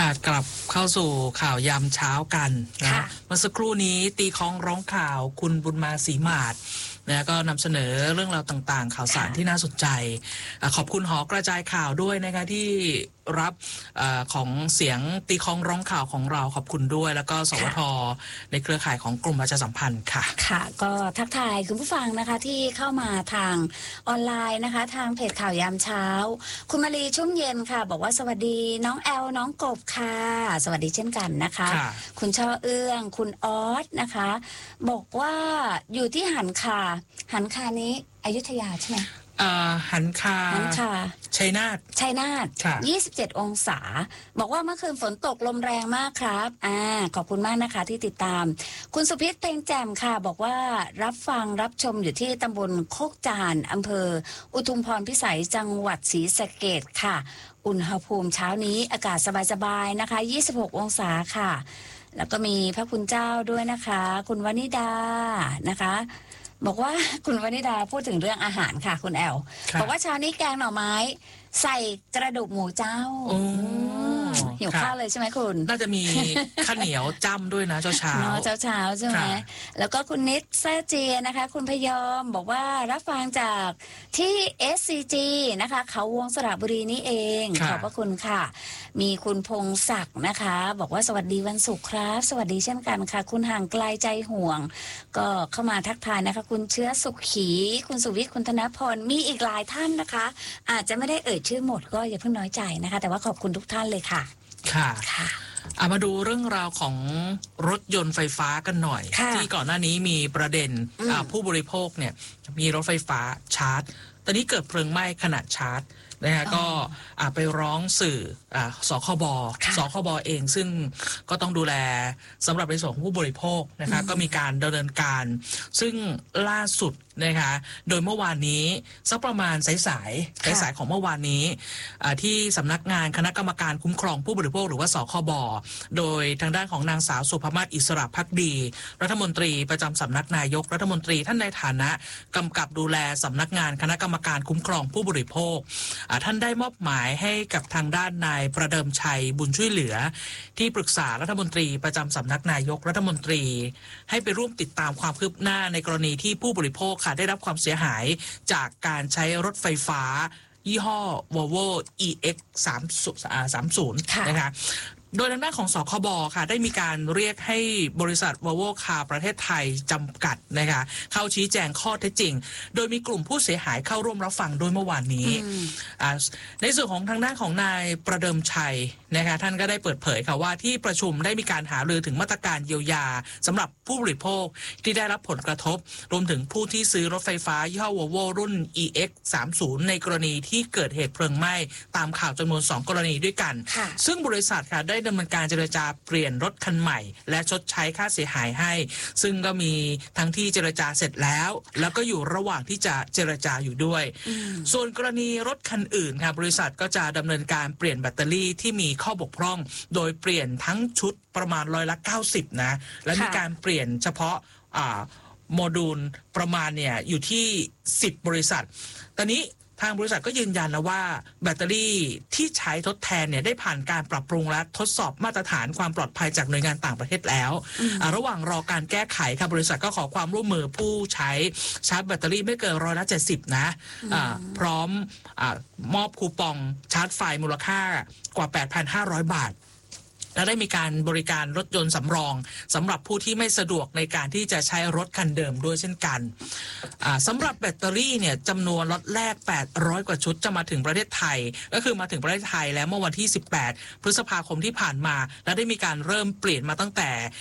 ค่ะกลับเข้าสู่ข่าวยามเช้ากันนะเมื่อสักครู่นี้ตีคล้องร้องข่าวคุณบุญมาศรีมาศนะก็นำเสนอเรื่องราวต่างๆข่าวสารที่น่าสนใจขอบคุณหอกระจายข่าวด้วยนะคะที่รับของเสียงตีคล้องร้องข่าวของเราขอบคุณด้วยแล้วก็สวทในเครือข่ายของกลุ่มประชาสัมพันธ์ค่ะค่ะก็ทักทายคุณผู้ฟังนะคะที่เข้ามาทางออนไลน์นะคะทางเพจข่าวยามเช้าคุณมารีชุ่มเย็นค่ะบอกว่าสวัสดีน้องแอลน้องกบค่ะสวัสดีเช่นกันนะคะคุณช่อเอื้องคุณออสนะคะบอกว่าอยู่ที่หันคานี้อยุธยาใช่ไหมหันคาชัยนาท 27 องศาบอกว่าเมื่อคืนฝนตกลมแรงมากครับขอบคุณมากนะคะที่ติดตามคุณสุพิษเพลงแจ่มค่ะบอกว่ารับฟังรับชมอยู่ที่ตำบลโคกจานอำเภออุทุมพรพิสัยจังหวัดศรีสะเกษค่ะอุณหภูมิเช้านี้อากาศสบายๆนะคะ26 องศาค่ะแล้วก็มีพระคุณเจ้าด้วยนะคะคุณวนิดานะคะบอกว่าคุณวนิดาพูดถึงเรื่องอาหารค่ะคุณแอลบอกว่าเช้านี้แกงหน่อไม้ใส่กระดูกหมูเจ้าหิวข้าวเลยใช่ไหมคุณน่าจะมีข้าวเหนียวจ้ำด้วยนะเช้าเช้าใช่ไหมแล้วก็คุณนิดแซ่เจียนะคะคุณพยอมบอกว่ารับฟังจากที่ SCG นะคะเขาวงสระบุรีนี่เองขอบพระคุณค่ะมีคุณพงศักดิ์นะคะบอกว่าสวัสดีวันศุกร์ครับสวัสดีเช่นกันค่ะคุณห่างไกลใจห่วงก็เข้ามาทักทายนะคะคุณเชื้อสุขีคุณสุวิทย์คุณธนพรมีอีกหลายท่านนะคะอาจจะไม่ได้เอ่ยชื่อหมดก็อย่าเพิ่งน้อยใจนะคะแต่ว่าขอบคุณทุกท่านเลยค่ะค่ะมาดูเรื่องราวของรถยนต์ไฟฟ้ากันหน่อยที่ก่อนหน้านี้มีประเด็นผู้บริโภคเนี่ยมีรถไฟฟ้าชาร์จตอนนี้เกิดเพลิงไหม้ขณะชาร์จนะฮะก็ไปร้องสื่อสคบเองซึ่งก็ต้องดูแลสำหรับในส่วนของผู้บริโภคนะคะก็มีการดำเนินการซึ่งล่าสุดนะคะโดยเมื่อวานนี้สักประมาณสายของเมื่อวานนี้ที่สำนักงานคณะกรรมการคุ้มครองผู้บริโภคหรือว่าสคบโดยทางด้านของนางสาวสุภมาศอิสระภักดีรัฐมนตรีประจำสำนักนายกรัฐมนตรีท่านในฐานะกำกับดูแลสำนักงานคณะกรรมการคุ้มครองผู้บริโภคท่านได้มอบหมายให้กับทางด้านนายประเดิมชัยบุญช่วยเหลือที่ปรึกษารัฐมนตรีประจำสำนักนายกรัฐมนตรีให้ไปร่วมติดตามความคืบหน้าในกรณีที่ผู้บริโภคค่ะได้รับความเสียหายจากการใช้รถไฟฟ้ายี่ห้อ Volvo EX30 นะคะโดยทางด้านของสคบค่ะได้มีการเรียกให้บริษัท Volvo Car ประเทศไทยจำกัดนะคะเข้าชี้แจงข้อเท็จจริงโดยมีกลุ่มผู้เสียหายเข้าร่วมรับฟังโดยเมื่อวานนี้ในส่วนของทางด้านของนายประเดิมชัยนะคะท่านก็ได้เปิดเผยค่ะว่าที่ประชุมได้มีการหารือถึงมาตรการเยียวยาสำหรับผู้บริโภคที่ได้รับผลกระทบรวมถึงผู้ที่ซื้อรถไฟฟ้ายี่ห้อ Volvo รุ่น EX30 ในกรณีที่เกิดเหตุเพลิงไหม้ตามข่าวจำนวน2กรณีด้วยกันซึ่งบริษัทค่ะได้ดำเนินการเจรจาเปลี่ยนรถคันใหม่และชดใช้ค่าเสียหายให้ซึ่งก็มีทั้งที่เจรจาเสร็จแล้วก็อยู่ระหว่างที่จะเจรจาอยู่ด้วยส่วนกรณีรถคันอื่นค่ะบริษัทก็จะดำเนินการเปลี่ยนแบตเตอรี่ที่มีข้อบกพร่องโดยเปลี่ยนทั้งชุดประมาณ90%นะและมีการเปลี่ยนเฉพาะโมดูลประมาณเนี่ยอยู่ที่10บริษัทตอนนี้ทางบริษัทก็ยืนยันนะว่าแบตเตอรี่ที่ใช้ทดแทนเนี่ยได้ผ่านการปรับปรุงและทดสอบมาตรฐานความปลอดภัยจากหน่วยงานต่างประเทศแล้วระหว่างรอการแก้ไขค่ะบริษัทก็ขอความร่วมมือผู้ใช้ชาร์จแบตเตอรี่ไม่เกิน70%นะพร้อมมอบคูปองชาร์จไฟมูลค่ากว่า 8,500 บาทและได้มีการบริการรถยนต์สำรองสำหรับผู้ที่ไม่สะดวกในการที่จะใช้รถคันเดิมด้วยเช่นกันสำหรับแบตเตอรี่เนี่ยจำนวนล็อตแรก800กว่าชุดจะมาถึงประเทศไทยก็คือมาถึงประเทศไทยแล้วเมื่อวันที่18พฤษภาคมที่ผ่านมาและได้มีการเริ่มเปลี่ยนมาตั้ง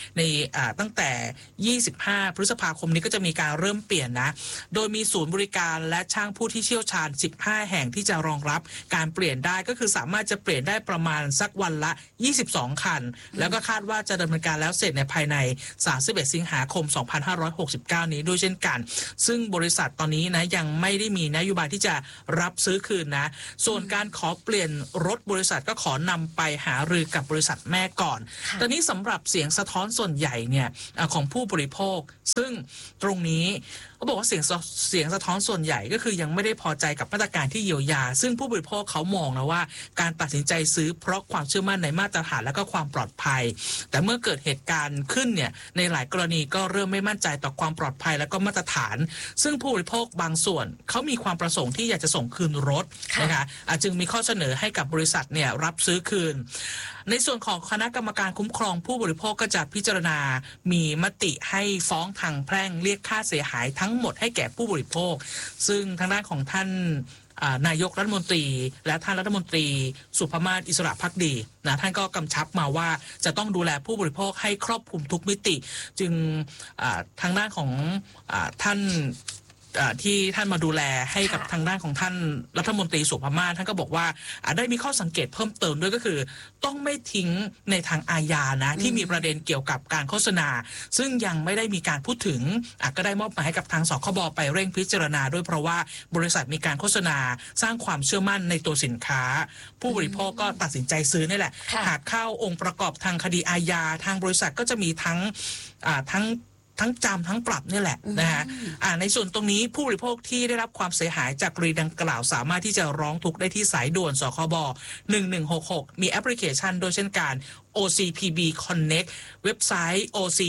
แต่25พฤษภาคมนี้ก็จะมีการเริ่มเปลี่ยนนะโดยมีศูนย์บริการและช่างผู้ที่เชี่ยวชาญ15แห่งที่จะรองรับการเปลี่ยนได้ก็คือสามารถจะเปลี่ยนได้ประมาณสักวันละ22คันแล้วก็คาดว่าจะดำเนินการแล้วเสร็จในภายใน31สิงหาคม2569นี้ด้วยเช่นกันซึ่งบริษัทตอนนี้นะยังไม่ได้มีนโยบายที่จะรับซื้อคืนนะส่วนการขอเปลี่ยนรถบริษัทก็ขอนำไปหารือกับบริษัทแม่ก่อนตอนนี้สำหรับเสียงสะท้อนส่วนใหญ่เนี่ยของผู้บริโภคซึ่งตรงนี้เขาบอกว่าเสียงสะท้อนส่วนใหญ่ก็คือยังไม่ได้พอใจกับมาตรการที่เยียวยาซึ่งผู้บริโภคเขามองนะว่าการตัดสินใจซื้อเพราะความเชื่อมั่นในมาตรฐานและก็ความปลอดภัยแต่เมื่อเกิดเหตุการณ์ขึ้นเนี่ยในหลายกรณีก็เริ่มไม่มั่นใจต่อความปลอดภัยและก็มาตรฐานซึ่งผู้บริโภคบางส่วนเขามีความประสงค์ที่อยากจะส่งคืนรถนะคะจึงมีข้อเสนอให้กับบริษัทเนี่ยรับซื้อคืนในส่วนของคณะกรรมการคุ้มครองผู้บริโภคก็จะพิจารณามีมติให้ฟ้องทางแพ่งเรียกค่าเสียหายทั้งหมดให้แก่ผู้บริโภคซึ่งทางด้านของท่านนายกรัฐมนตรีและท่านรัฐมนตรีสุภมาศอิสระภักดีนะท่านก็กำชับมาว่าจะต้องดูแลผู้บริโภคให้ครอบคลุมทุกมิติจึงทางด้านของท่านที่ท่านมาดูแลให้กับทางด้านของท่านรัฐมนตรีสุภมาศท่านก็บอกว่าได้มีข้อสังเกตเพิ่มเติมด้วยก็คือต้องไม่ทิ้งในทางอาญานะที่มีประเด็นเกี่ยวกับการโฆษณาซึ่งยังไม่ได้มีการพูดถึงก็ได้มอบหมายให้กับทางสคบไปเร่งพิจารณาด้วยเพราะว่าบริษัทมีการโฆษณาสร้างความเชื่อมั่นในตัวสินค้าผู้บริโภคก็ตัดสินใจซื้อนี่แหละหากเข้าองค์ประกอบทางคดีอาญาทางบริษัทก็จะมีทั้งจำทั้งปรับนี่แหละนะฮะในส่วนตรงนี้ผู้บริโภคที่ได้รับความเสียหายจากกรณีดังกล่าวสามารถที่จะร้องทุกข์ได้ที่สายด่วนสคบ1166มีแอปพลิเคชันโดยเช่นการ OCPB Connect เว็บไซต์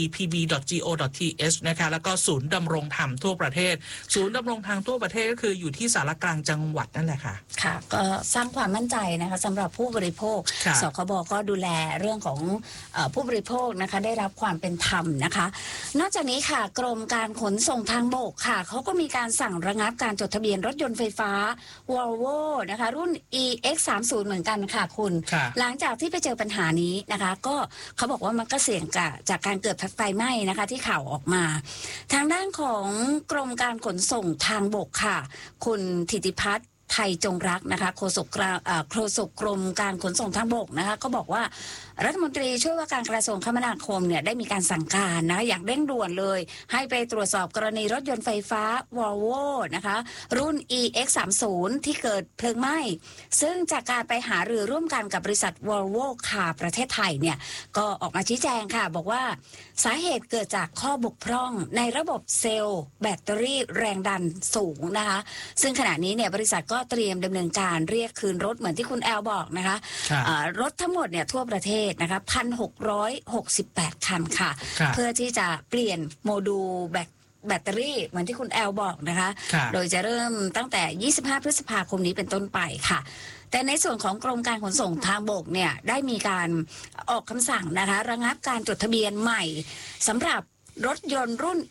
ocpb.go.th นะคะแล้วก็ศูนย์ดำรงธรรมทั่วประเทศศูนย์ดำรงธรรมทั่วประเทศก็คืออยู่ที่สารกลางจังหวัดนั่นแหละค่ะค่ะก็สร้างความมั่นใจนะคะสำหรับผู้บริโภคสคบก็ดูแลเรื่องของผู้บริโภคนะคะได้รับความเป็นธรรมนะคะนอกจากนี้ค่ะกรมการขนส่งทางบกค่ะเขาก็มีการสั่งระงับการจดทะเบียนรถยนต์ไฟฟ้า Volvo นะคะรุ่น EX30 เหมือนกันค่ะคุณหลังจากที่ไปเจอปัญหานี้นะคะก็เขาบอกว่ามันก็เสี่ยงจากการเกิดไฟไหม้นะคะที่ข่าวออกมาทางด้านของกรมการขนส่งทางบกค่ะคุณธิติพัฒน์ไทยจงรักนะคะโฆษกกรมการขนส่งทางบกนะคะก็บอกว่ารัฐมนตรีช่วยว่าการกระทรวงคมนาคมเนี่ยได้มีการสั่งการนะอย่างเร่งด่วนเลยให้ไปตรวจสอบกรณีรถยนต์ไฟฟ้า Volvo นะคะรุ่น EX30 ที่เกิดเพลิงไหม้ซึ่งจากการไปหารือร่วมกันกับบริษัท Volvo Car ประเทศไทยเนี่ยก็ออกมาชี้แจงค่ะบอกว่าสาเหตุเกิดจากข้อบกพร่องในระบบเซลล์แบตเตอรี่แรงดันสูงนะคะซึ่งขณะนี้เนี่ยบริษัทก็เตรียมดำเนินการเรียกคืนรถเหมือนที่คุณแอลบอกนะคะรถทั้งหมดเนี่ยทั่วประเทศนะคะ 1,668 คันค่ะเพื่อที่จะเปลี่ยนโมดูลแบตเตอรี่เหมือนที่คุณแอลบอกนะคะโดยจะเริ่มตั้งแต่ 25 พฤษภาคมนี้เป็นต้นไปค่ะแต่ในส่วนของกรมการขนส่งทางบกเนี่ยได้มีการออกคำสั่งนะคะระงับการจดทะเบียนใหม่สำหรับรถยนต์รุ่น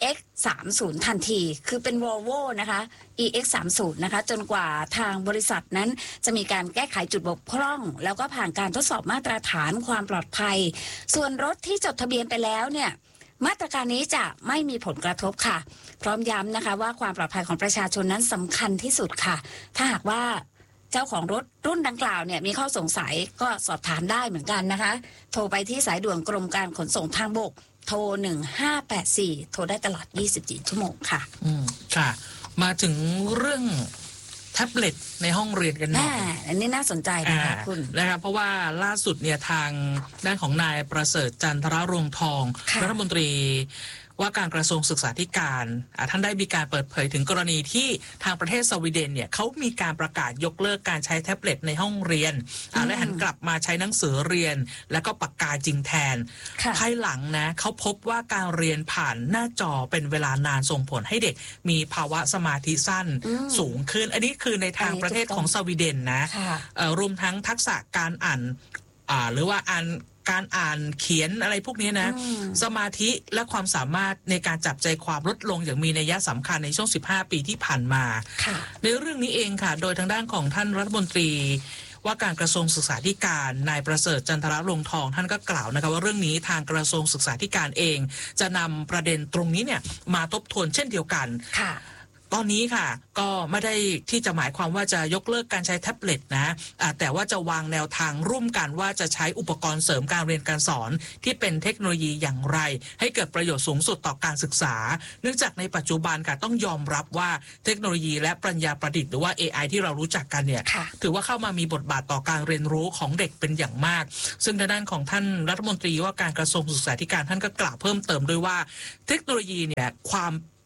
EX30 ทันทีคือเป็น Volvo นะคะ EX30 นะคะจนกว่าทางบริษัทนั้นจะมีการแก้ไขจุดบกพร่องแล้วก็ผ่านการทดสอบมาตรฐานความปลอดภัยส่วนรถที่จดทะเบียนไปแล้วเนี่ยมาตรการนี้จะไม่มีผลกระทบค่ะพร้อมย้ำนะคะว่าความปลอดภัยของประชาชนนั้นสำคัญที่สุดค่ะถ้าหากว่าเจ้าของรถรุ่นดังกล่าวเนี่ยมีข้อสงสัยก็สอบถามได้เหมือนกันนะคะโทรไปที่สายด่วนกรมการขนส่งทางบกโทร1584โทรได้ตลอด24ชั่วโมงค่ะค่ะมาถึงเรื่องแท็บเล็ตในห้องเรียนกันหน่อยอันนี้น่าสนใจนะคะคุณนะครับเพราะว่าล่าสุดเนี่ยทางด้านของนายประเสริฐจันทรรวงทองรัฐมนตรีว่าการกระทรวงศึกษาธิการท่านได้มีการเปิดเผยถึงกรณีที่ทางประเทศสวีเดนเนี่ยเขามีการประกาศยกเลิกการใช้แท็บเล็ตในห้องเรียนและหันกลับมาใช้หนังสือเรียนและก็ปากกาจริงแทนภายหลังนะเขาพบว่าการเรียนผ่านหน้าจอเป็นเวลานานส่งผลให้เด็กมีภาวะสมาธิสั้นสูงขึ้นอันนี้คือในทางประเทศของสวีเดนนะรวมทั้งทักษะการอ่านหรือว่าการอ่านเขียนอะไรพวกนี้นะสมาธิและความสามารถในการจับใจความลดลงอย่างมีนัยสำคัญในช่วง15 ปีที่ผ่านมาในเรื่องนี้เองค่ะโดยทางด้านของท่านรัฐมนตรีว่าการกระทรวงศึกษาธิการนายประเสริฐจันทรรวงทองท่านก็กล่าวนะคะว่าเรื่องนี้ทางกระทรวงศึกษาธิการเองจะนำประเด็นตรงนี้เนี่ยมาทบทวนเช่นเดียวกันตอนนี้ค่ะก็ไม่ได้ที่จะหมายความว่าจะยกเลิกการใช้แท็บเล็ตนะแต่ว่าจะวางแนวทางร่วมกันว่าจะใช้อุปกรณ์เสริมการเรียนการสอนที่เป็นเทคโนโลยีอย่างไรให้เกิดประโยชน์สูงสุดต่อการศึกษาเนื่องจากในปัจจุบันค่ะต้องยอมรับว่าเทคโนโลยีและปัญญาประดิษฐ์หรือว่า AI ที่เรารู้จักกันเนี่ยถือว่าเข้ามามีบทบาทต่อการเรียนรู้ของเด็กเป็นอย่างมากซึ่งทางด้านของท่านรัฐมนตรีว่าการกระทรวงศึกษาธิการท่านก็กล่าวเพิ่มเติมด้วยว่าเทคโนโลยีเนี่ยความ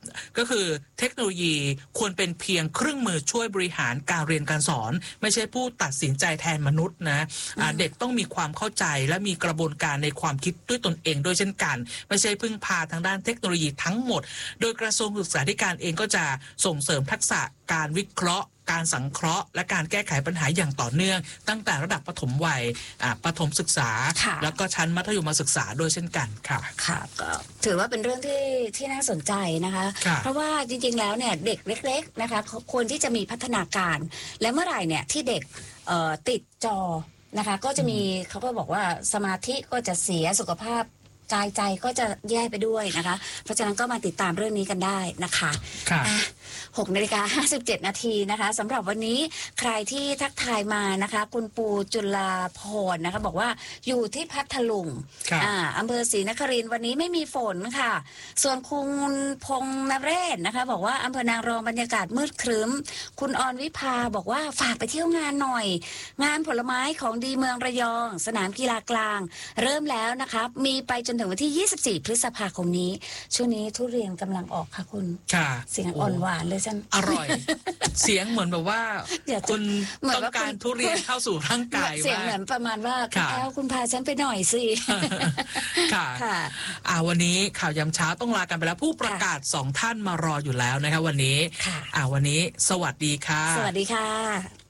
ก็คือเทคโนโลยีควรเป็นเพียงเครื่องมือช่วยบริหารการเรียนการสอนไม่ใช่ผู้ตัดสินใจแทนมนุษย์นะเด็กต้องมีความเข้าใจและมีกระบวนการในความคิดด้วยตนเองด้วยเช่นกันไม่ใช่พึ่งพาทางด้านเทคโนโลยีทั้งหมดโดยกระทรวงศึกษาธิการเองก็จะส่งเสริมทักษะการวิเคราะห์การสังเคราะห์และการแก้ไขปัญหาอย่างต่อเนื่องตั้งแต่ระดับประถมวัยประถมศึกษาแล้วก็ชั้นมัธยมศึกษาด้วยเช่นกันค่ะค่ะก็ถือว่าเป็นเรื่องที่น่าสนใจนะคะเพราะว่าจริงๆแล้วเนี่ยเด็กเล็กๆนะคะควรที่จะมีพัฒนาการและเมื่อไหร่เนี่ยที่เด็กติดจอนะคะก็จะมีเขาก็บอกว่าสมาธิก็จะเสียสุขภาพกายใจก็จะแย่ไปด้วยนะคะเพราะฉะนั้นก็มาติดตามเรื่องนี้กันได้นะคะ6:57 นาทีนะคะสำหรับวันนี้ใครที่ทักทายมานะคะคุณปูจุลาพรนะคะบอกว่าอยู่ที่พัทลุงอำเภอศรีนครินทร์วันนี้ไม่มีฝนค่ะส่วนคุณพงษ์นเรศนะคะบอกว่าอำเภอนางรองบรรยากาศมืดครึ้มคุณอรวิภาบอกว่าฝากไปเที่ยวงานหน่อยงานผลไม้ของดีเมืองระยองสนามกีฬากลางเริ่มแล้วนะคะมีไปจนถึงวันที่24 พฤษภาคมนี้ช่วงนี้ทุเรียนกำลังออกค่ะคุณเสียงอ่อนหวานเลยฉันอร่อยเสียงเหมือนแบบว่าคุณต้องการทุเรียนเข้าสู่ร่างกายเสียงเหมือนประมาณว่าคุณแอลคุณพาฉันไปหน่อยสิค่ะวันนี้ข่าวยามเช้าต้องลากันไปแล้วผู้ประกาศ2 ท่านมารออยู่แล้วนะคะวันนี้วันนี้สวัสดีค่ะสวัสดีค่ะ